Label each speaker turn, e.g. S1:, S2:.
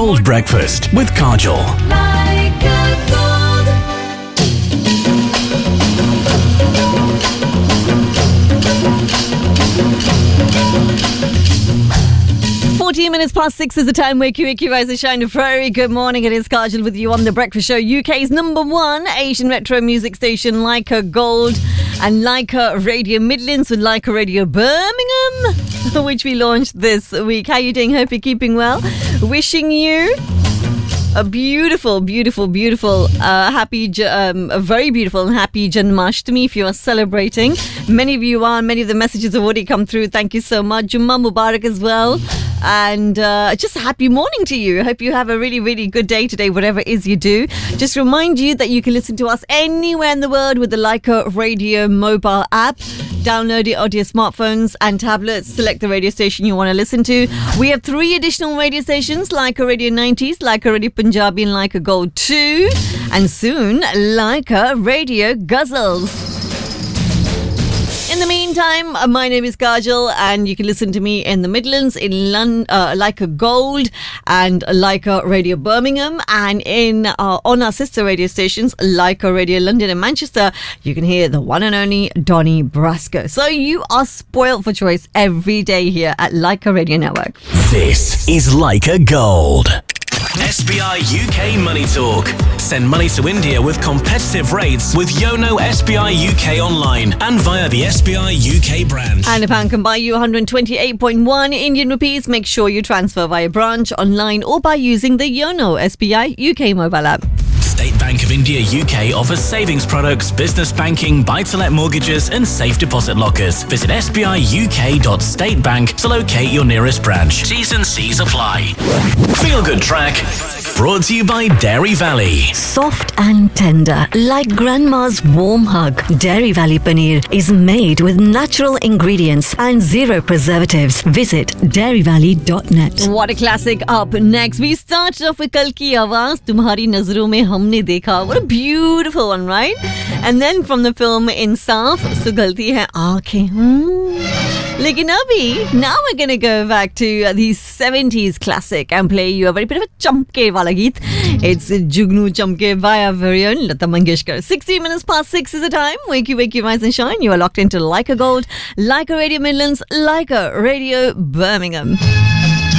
S1: Gold Breakfast with Kajol.
S2: Like a gold. 14 minutes past 6 is the time. Wake you rise and shine. A very good morning. It is Kajol with you on The Breakfast Show, UK's number one Asian retro music station, Leica Gold and Leica Radio Midlands with Leica Radio Birmingham, which we launched this week. How are you doing? Hope you're keeping well. Wishing you a beautiful, happy, a very beautiful and happy Janmashtami if you are celebrating. Many of you are. Many of the messages have already come through. Thank you so much. Jummah Mubarak as well. And just a happy morning to you. I hope you have a really good day today, whatever it is you do. Just remind you that you can listen to us anywhere in the world with the Leica Radio mobile app. Download it onto your smartphones and tablets. Select the radio station you want to listen to. We have 3 additional radio stations: Leica Radio 90s, Leica Radio Punjabi, and Leica Gold 2. And soon, Leica Radio Ghazals. In the meantime, my name is Kajol, and you can listen to me in the Midlands, in Leica Gold and Leica Radio Birmingham, and on our sister radio stations, Leica Radio London and Manchester, you can hear the one and only Donny Brasco. So you are spoiled for choice every day here at Leica Radio Network.
S1: This is Leica Gold.
S3: SBI UK Money Talk. Send money to India with competitive rates with Yono SBI UK online and via the SBI UK branch.
S2: And a pound can buy you 128.1 Indian rupees. Make sure you transfer via branch, online, or by using the Yono SBI UK mobile app.
S3: State Bank of India UK offers savings products, business banking, buy-to-let mortgages and safe deposit lockers. Visit sbiuk.statebank to locate your nearest branch. T's and C's apply. Feel Good Track brought to you by Dairy Valley.
S4: Soft and tender, like grandma's warm hug. Dairy Valley Paneer is made with natural ingredients and 0 preservatives. Visit dairyvalley.net.
S2: What a classic. Up next, we started off with Kal Ki Awaaz, Tumhari Nazron Mein Humne Dekha. What a beautiful one, right? And then from the film Insaf, Sugalti Hai Aankhein. Lekin abhi, now we're going to go back to the 70s classic and play you a very bit of a chamke wala geet. It's Jugnu Chamke by our very own Lata Mangeshkar. 16 minutes past 6 is the time. Wake you, rise and shine. You are locked into Leica Gold, Leica Radio Midlands, Leica Radio Birmingham.